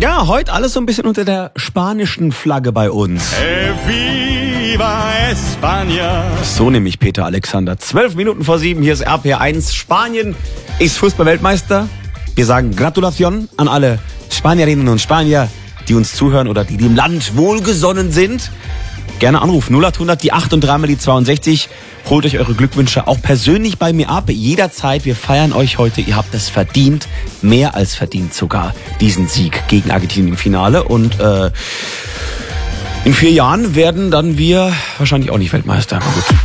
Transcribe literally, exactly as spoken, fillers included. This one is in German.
Ja, heute alles so ein bisschen unter der spanischen Flagge bei uns. Viva España. So nämlich Peter Alexander. Zwölf Minuten vor sieben, hier ist R P eins. Spanien ist Fußball-Weltmeister. Wir sagen Gratulation an alle Spanierinnen und Spanier, die uns zuhören oder die dem Land wohlgesonnen sind. Gerne anrufen, null acht hundert, die acht und dreimal die zweiundsechzig. Holt euch eure Glückwünsche auch persönlich bei mir ab. Jederzeit, wir feiern euch heute. Ihr habt es verdient, mehr als verdient sogar, diesen Sieg gegen Argentinien im Finale. Und äh, in vier Jahren werden dann wir wahrscheinlich auch nicht Weltmeister. Gut.